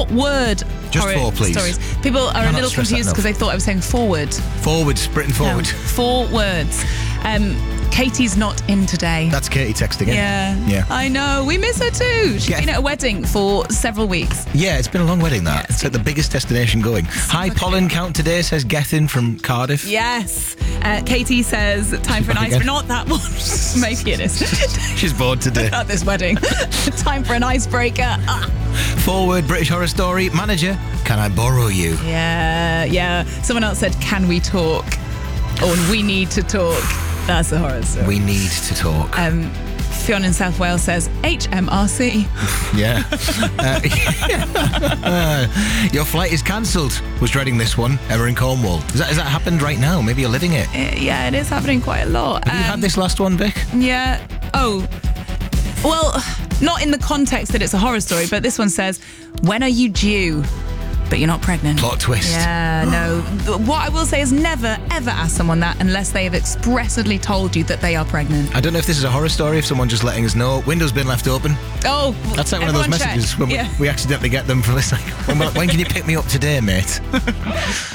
4-word Just horror 4, please. stories. People are a Cannot little stress that confused because they thought I was saying forward. Forward, Britain forward. No, 4 words. Katie's not in today. That's Katie texting in. Yeah. I know. We miss her too. She's been at a wedding for several weeks. Yeah, it's been a long wedding, that. It's like the biggest destination going. High pollen count today, says Gethin from Cardiff. Yes. Katie says, time for an icebreaker. Not that one. Maybe it is. She's bored today. At this wedding. Time for an icebreaker. Forward, British Horror Story. Manager, can I borrow you? Yeah. Someone else said, can we talk? Or we need to talk. That's a horror story. We need to talk. Fionn in South Wales says, HMRC. Yeah. Your flight is cancelled. Was dreading this one. Emma in Cornwall. Has that happened right now? Maybe you're living it. Yeah, it is happening quite a lot. Have you had this last one, Vic? Yeah. Oh. Well, not in the context that it's a horror story, but this one says, when are you due? But you're not pregnant. Plot twist. Yeah, no. What I will say is never, ever ask someone that unless they have expressly told you that they are pregnant. I don't know if this is a horror story, if someone just letting us know. Window's been left open. Oh, that's like one of those messages when we accidentally get them from this. Like, when can you pick me up today, mate?